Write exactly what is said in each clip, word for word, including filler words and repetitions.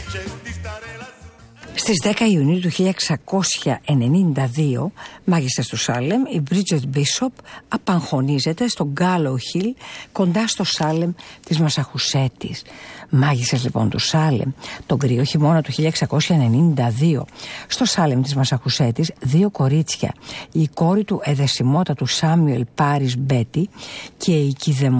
Στις δέκα Ιουνίου του χίλια εξακόσια ενενήντα δύο, μάγισσας του Σάλεμ, η Bridget Bishop απαγχωνίζεται στο Gallow Hill κοντά στο Σάλεμ της Μασαχουσέτης. Μάγισσες λοιπόν του Σάλεμ, τον κρύο χειμώνα του χίλια εξακόσια ενενήντα δύο, στο Σάλεμ της Μασαχουσέτης, δύο κορίτσια, η κόρη του εδεσιμότατου Σάμιουελ Πάρις Μπέτι και η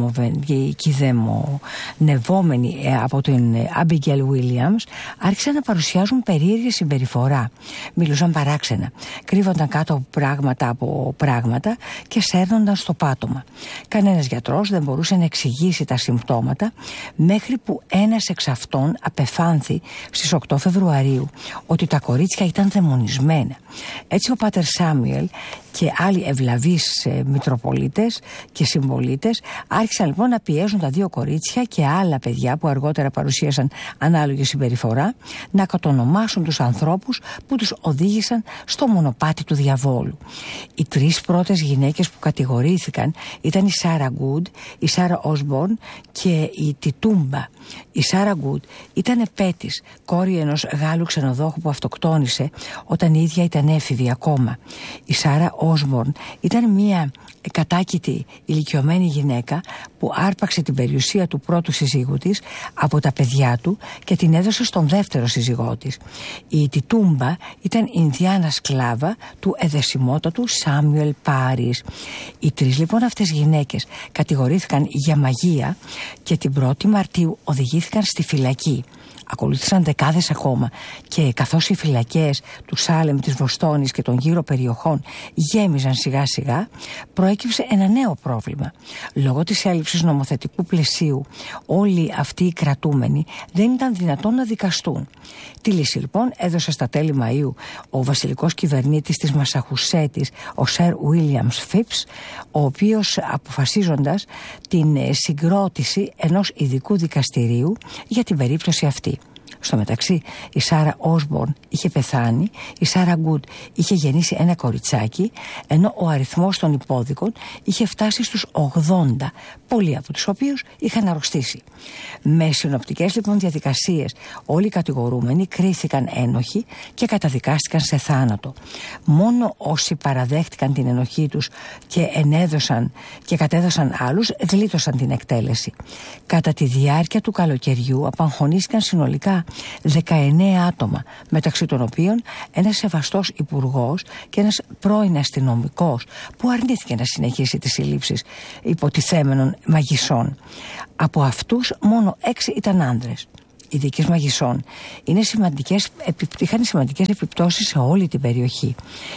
κηδεμονευόμενη από την Abigail Williams άρχισαν να παρουσιάζουν περίεργη συμπεριφορά. Μιλούσαν παράξενα, κρύβονταν κάτω από πράγματα από πράγματα και σέρνονταν στο πάτωμα. Κανένας γιατρός δεν μπορούσε να εξηγήσει τα συμπτώματα, μέχρι που ένας εξ αυτών απεφάνθη στις οκτώ Φεβρουαρίου ότι τα κορίτσια ήταν δαιμονισμένα. Έτσι ο πάτερ Σάμιουελ και άλλοι ευλαβείς ε, μητροπολίτες και συμπολίτες άρχισαν λοιπόν να πιέζουν τα δύο κορίτσια και άλλα παιδιά που αργότερα παρουσίασαν ανάλογη συμπεριφορά να κατονομάσουν τους ανθρώπους που τους οδήγησαν στο μονοπάτι του διαβόλου. Οι τρεις πρώτες γυναίκες που κατηγορήθηκαν ήταν η Σάρα Γκουντ, η Σάρα Όσμπορν και η Τιτούμπα. Η Σάρα Γκουντ ήταν επέτης, κόρη ενός Γάλλου ξενοδόχου που αυτοκτόνησε όταν η ίδια ήταν έφηβη ακόμα. Η Σάρα Όσμπορν ήταν μια κατάκητη ηλικιωμένη γυναίκα που άρπαξε την περιουσία του πρώτου συζύγου της από τα παιδιά του και την έδωσε στον δεύτερο σύζυγό της. Η Τιτούμπα ήταν Ινδιάνα σκλάβα του εδεσιμότατου Σάμιουελ Πάρις. Οι τρεις λοιπόν αυτές γυναίκες κατηγορήθηκαν για μαγεία και την πρώτη Μαρτίου οδηγήθηκαν στη φυλακή. Ακολούθησαν δεκάδες ακόμα και καθώς οι φυλακές του Σάλεμ, της Βοστόνης και των γύρω περιοχών γέμιζαν σιγά σιγά, προέκυψε ένα νέο πρόβλημα. Λόγω της έλλειψης νομοθετικού πλαισίου όλοι αυτοί οι κρατούμενοι δεν ήταν δυνατόν να δικαστούν. Τη λύση λοιπόν έδωσε στα τέλη Μαΐου ο βασιλικός κυβερνήτης της Μασαχουσέτης, ο Σερ Βίλιαμς Φίπς, ο οποίος αποφασίζοντας την συγκρότηση ενός ειδικού δικαστηρίου για την περίπτωση αυτή. Στο μεταξύ η Σάρα Όσμπορν είχε πεθάνει, η Σάρα Γκουντ είχε γεννήσει ένα κοριτσάκι, ενώ ο αριθμός των υπόδικων είχε φτάσει στους ογδόντα, πολλοί από τους οποίους είχαν αρρωστήσει. Με συνοπτικές λοιπόν διαδικασίες όλοι οι κατηγορούμενοι κρίθηκαν ένοχοι και καταδικάστηκαν σε θάνατο. Μόνο όσοι παραδέχτηκαν την ενοχή τους και ενέδωσαν και κατέδωσαν άλλους γλίτωσαν την εκτέλεση. Κατά τη διάρκεια του καλοκαιριού απαγχωνίστηκαν συνολικά δεκαεννέα άτομα, μεταξύ των οποίων ένας σεβαστός υπουργός και ένας πρώην αστυνομικός που αρνήθηκε να συνεχίσει τις συλλήψεις υποτιθέμενων μαγισσών. Από αυτούς μόνο έξι ήταν άνδρες. Οι δίκες μαγισσών είναι σημαντικές, είχαν σημαντικές επιπτώσεις σε όλη την περιοχή.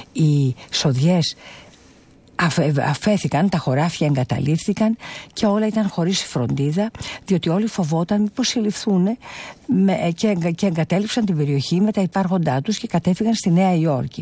Οι σοδιές αφέθηκαν, τα χωράφια εγκαταλείφθηκαν και όλα ήταν χωρίς φροντίδα, διότι όλοι φοβόταν μήπως συλληφθούν και εγκατέλειψαν την περιοχή με τα υπάρχοντά τους και κατέφυγαν στη Νέα Υόρκη.